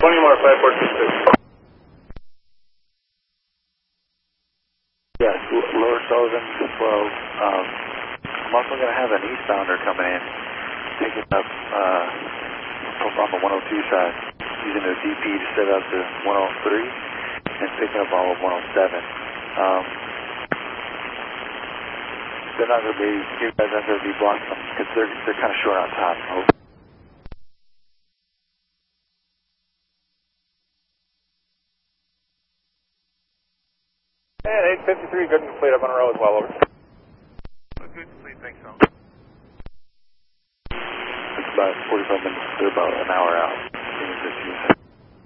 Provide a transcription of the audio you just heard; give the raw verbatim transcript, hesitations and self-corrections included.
twenty more, five four two six. Yes, Lower Sullivan to twelve. Um, I'm also going to have an eastbounder coming in, picking up uh, on the one oh two side, using their D P to set up to one oh three and picking up all of one oh seven. Um, they're not going to be, you guys aren't going to be blocking them because they're, they're kind of short on top. And eight fifty-three, good and complete. I'm on a row as well. Over. Good, complete. Thanks, so. It's about forty-five minutes. They're about an hour out.